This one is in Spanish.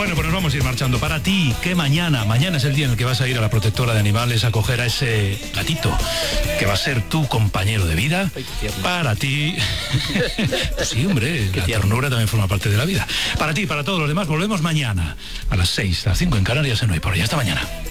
Bueno, pues nos vamos a ir marchando. Para ti, que mañana es el día en el que vas a ir a la protectora de animales a coger a ese gatito que va a ser tu compañero de vida. Para ti. Sí, hombre, la ternura también forma parte de la vida. Para ti, para todos los demás, volvemos mañana a las 6, a las 5 en Canarias, en Hoy Por Hoy. Hasta mañana.